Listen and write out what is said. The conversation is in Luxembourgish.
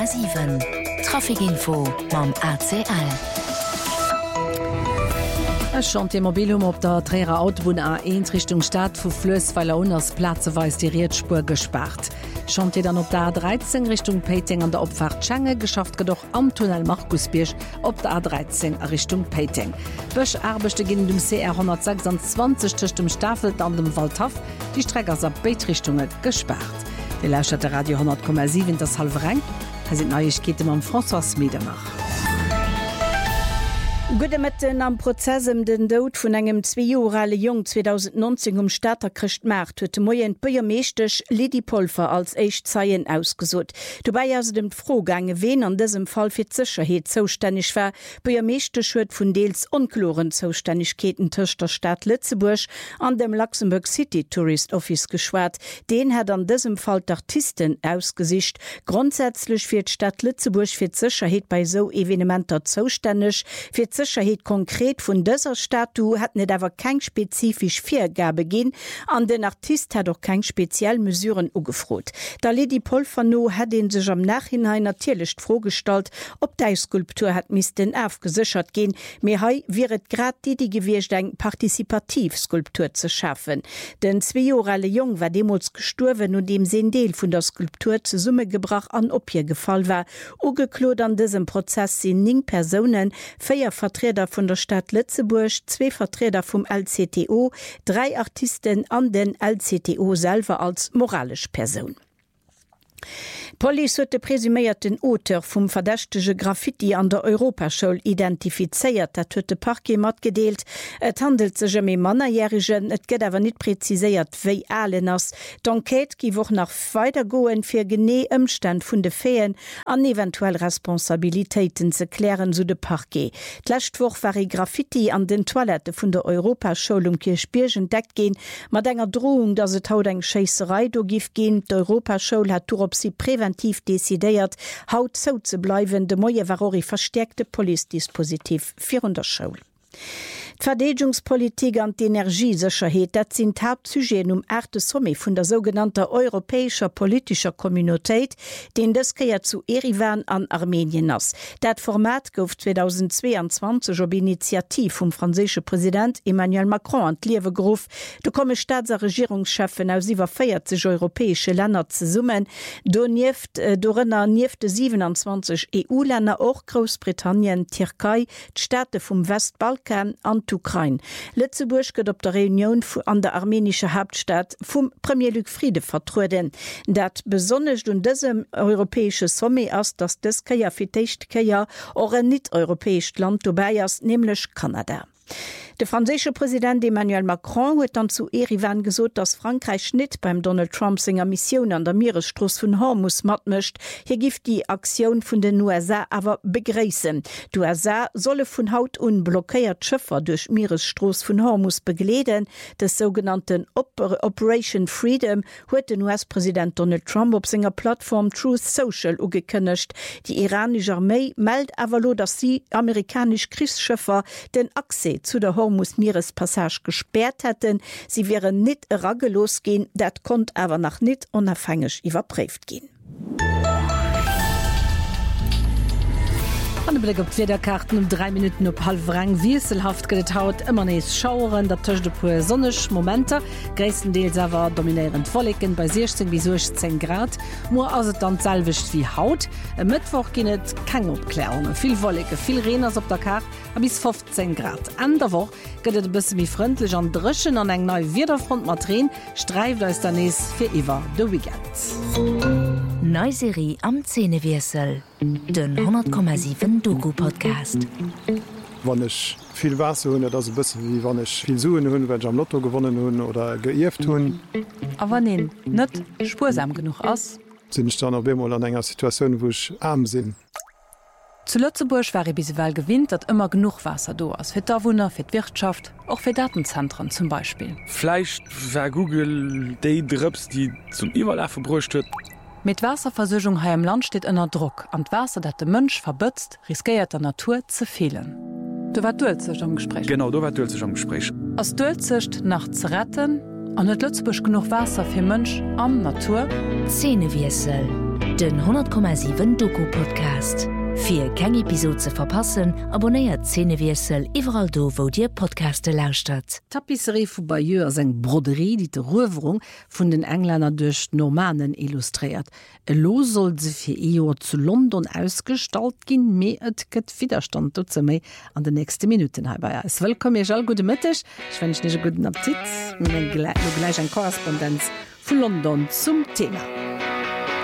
100,7 Trafikinfo mam ACL. Chantier-Mobilum op der Träger Autobahn A1 Richtung Stadt vu Flöss, weil unters Platzeweis die Riedspur gespart. Chantier dann op der A13 Richtung Peiting an der Opfahrt Schange geschafft gedoch am Tunnel Markusbiersch op der A13 Richtung Peiting. Bösch Arbechte gehen dem CR 126 durch dem Staffel an dem Waldhof, die Streckers ab Beitrichtungen gespart. Die Lauscher der Radio 10,7 das halbe Rang. Sind Neuigkeiten am François Medernach. Gudemeten am Prozessem den Dout vun engem 2-jorale Jung 2019 Staater Christ Märt huet Moien Biermeeschtech Lidi Polfer als Eicht Zeien ausgesot. Dobei as dem Frohgange wen an diesem Fall fir Sicherheet zoustännech war, Biermeeschtech huet vun deels onkloren Zoustännigkeeten tisch der Stadt Lützeburg an dem Luxemburg City Tourist Office geschwert. Den hat an diesem Fall d'Artisten ausgesicht. Grundsätzlich fir d'Stadt Lützeburg fir Sicherheet bei so Evenementer zoustännech, fir Sicherheit konkret vun dëser Statu hat net awer kein spezifisch Viergabe gin, an den Artist hat doch kein speziell Mesuren ugefrot. Da Lidi Polferno hat den sech am Nachhinein natierlecht vorgestalt, ob dei Skulptur hat mis den aufgesichert gin, mir hei wiret grad die gewircht eng Partizipativskulptur zu schaffen. Den 2-jorale Jung war demos gesturwen und dem Sendeel vun der Skulptur zu Summe gebracht an op ihr Gefall war. Ugeklot an diesem Prozess sind 9 Personen, 4 Vertreter von der Stadt Lützeburg, 2 Vertreter vom LCTO, 3 Artisten an den LCTO selber als moralisch Person. Police huet de presumierten Auteur vum verdächtege Graffiti an der Europaschule identifizeiert, dat huet de Parquet mat gedeelt. Et handelt sech méi Mannerjährigen, et gëtt awer net preziséiert wéi allen ass. D'Enquête gi woch nach weiter goen fir gené ëmstand vun de Feen an eventuell Responsabilitéiten ze klären so de Parquet. D'Lächtwoch war Graffiti an den Toilette vun der Europaschule Kirchbiergen deckt gin, mat enger Drohung, dat se haut eng Scheisserei do gif gin. D'Europaschule hat op sie präventiv desideiert, haut so zu bleiben, de Moie war verstärkte Polizeidispositiv für der Schule. D'Verdedigungspolitik an d'Energiesicherheet, dat sind Hauptsujeten 8. Sommet vun der sogenannter europäischer politischer Communautéit, den dëskeier zu Erivan an Armenien ass. Dat Format gouf 2022 op Initiativ vum franzésche Präsident Emmanuel Macron an d'Liewe grof. Du komme Staats- a Regierungschefen aus iwwer 40 europäesche Länder ze summen, dorënner niefte 27 EU-Länder och Großbritannien, Türkei, d'Staaten vum Westbalkan an Ukraine. Lützeburg gëtt op der Reunion an der armenische Hauptstadt vum Premier Luc Friede vertruden. Dat besonnecht und diesem europäische Sommet ass, dass des Keier fitécht Keier or ein nicht-europäisch Land dabei ist, nämlich Kanada. Der französische Präsident Emmanuel Macron hat dann zu Erivan gesot, dass Frankreich nicht beim Donald Trump seiner Mission an der Meeresstraße von Hormuz matmischt. Hier gibt die Aktion von den USA aber begräßen. Die USA solle von Haut an blockiert Schiffer durch Meeresstraße von Hormuz begleiten. Das sogenannte Operation Freedom hat den US-Präsident Donald Trump auf seiner Plattform Truth Social angekündigt. Die iranische Armee meldet aber, dass sie amerikanische Kriegsschiffer den Accès zu der Hormuz-Meerespassage gesperrt hätten. Sie wären nicht ragelos gehen, dat konnte aber noch nicht unabhängig überprüft gehen. An Blick op Kleiderkarten 3 Minuten op halb Rang wieselhaft getaut immer nees Schaueren der Tisch de puer sonnech Momente gréissendeels awer dominierend Folligen bei 16 bis 16 Grad mo as dann selwicht wie Haut Mittwoch ginnet keng Opklärungen viel Wollige viel Reners op der Kar a bis 15 Grad an der Woche gëtt bis wie freundlich an dreschen an eng neu Wiederfront Matrin streift als der nees fir iwwer de Weekend. Neuserie am Zähnewirsel. Den 100,7 Doku-Podcast. Wann ich viel Wasser hunn, das bisschen wie wann ich viel Suen hunn, wenn ich am Lotto gewonnen hun oder geirft hun. Aber nee, net spursam genug aus. Sind ich dann auf einmal an enger Situation, wo ich arm sinn. Zu Lützeburg war bisweilen gewinnt, dat immer genug Wasser do ass fir d'Awunner, fir d'Wirtschaft, auch für Datenzentren zum Beispiel. Vielleicht war Google die Drips, die zum Überlauf verbrücht wird. Mit Wasserversøchung ha im Land steht ënner Druck an Wasser, dat de Mënsch verbëtzt, riskiert der Natur ze fehlen. Du war Dulzech am Gespräch. Genau, du war Dulzech am Gespräch. Aus Dulzecht nach ze retten, an net Lützburg genug Wasser fir Mënsch am Natur. Zähnewirsel. Den 100,7 Doku-Podcast. Für keine Episode zu verpassen, abonniert Szenewirsel überall do, wo dir Podcaste lauscht. Tapisserie vu Bayeux as eng Broderie, die de Ruwerung vun den Engländer durch Normannen illustriert. Lo soll se fir Eor zu London ausgestalt gin, mé et gëtt Widerstand ze méi an de nächste Minuten herbei. Es wëllkom all gute Mëttech, ich wennch nicht guten Appetit, gleich ein Korrespondenz vu London zum Thema.